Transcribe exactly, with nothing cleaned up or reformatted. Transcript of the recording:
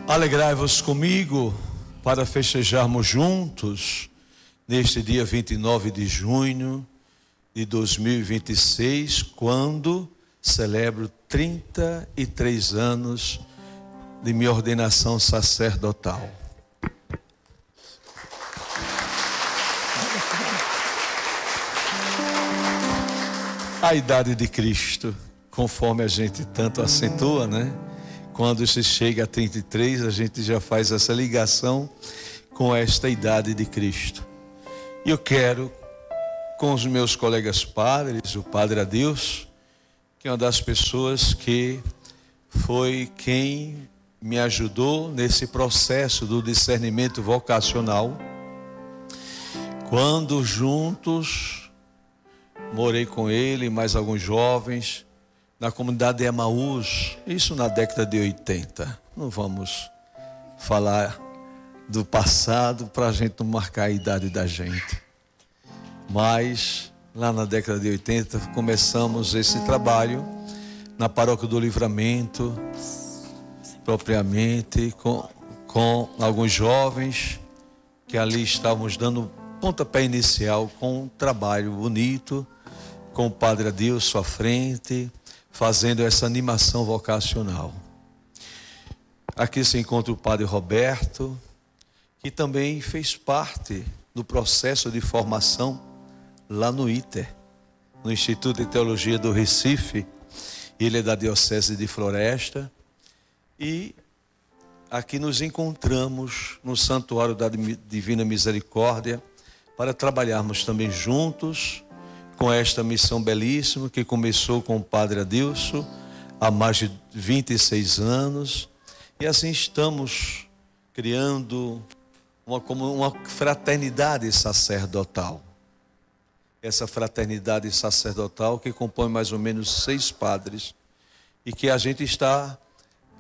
Alegrai-vos comigo para festejarmos juntos neste dia vinte e nove de junho de dois mil e vinte e seis, quando celebro trinta e três anos de minha ordenação sacerdotal. A idade de Cristo, conforme a gente tanto acentua, né? Quando se chega a trinta e três, a gente já faz essa ligação com esta idade de Cristo. E eu quero, com os meus colegas padres, o Padre Adilson, que é uma das pessoas que foi quem me ajudou nesse processo do discernimento vocacional, quando juntos morei com ele e mais alguns jovens na comunidade de Emaús, isso na década de oitenta. Não vamos falar do passado para a gente não marcar a idade da gente. Mas lá na década de oitenta começamos esse trabalho na Paróquia do Livramento, propriamente com, com alguns jovens que ali estávamos dando pontapé inicial com um trabalho bonito, com o Padre Adilson à frente, fazendo essa animação vocacional. Aqui se encontra o Padre Roberto, que também fez parte do processo de formação lá no I T E R, no Instituto de Teologia do Recife. Ele é da Diocese de Floresta. E aqui nos encontramos no Santuário da Divina Misericórdia para trabalharmos também juntos com esta missão belíssima que começou com o Padre Adilson há mais de vinte e seis anos. E assim estamos criando uma, uma fraternidade sacerdotal. Essa fraternidade sacerdotal que compõe mais ou menos seis padres e que a gente está